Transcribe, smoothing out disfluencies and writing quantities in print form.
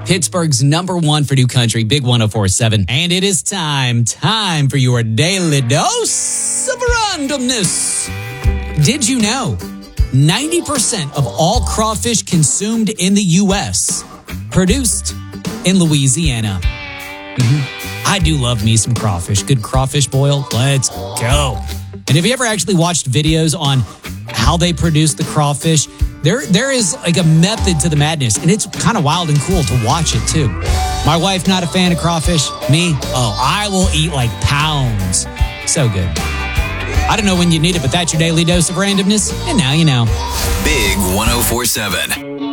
Pittsburgh's #1 for New Country, Big 104.7. And it is time for your daily dose of randomness. Did you know 90% of all crawfish consumed in the U.S. produced in Louisiana? I do love me some crawfish. Good crawfish boil. Let's go. And have you ever actually watched videos on how they produce the crawfish? There is like a method to the madness, and it's kind of wild and cool to watch it too. My wife, not a fan of crawfish. Me, I will eat like pounds. So good. I don't know when you need it, but that's your daily dose of randomness, and now you know. Big 104.7.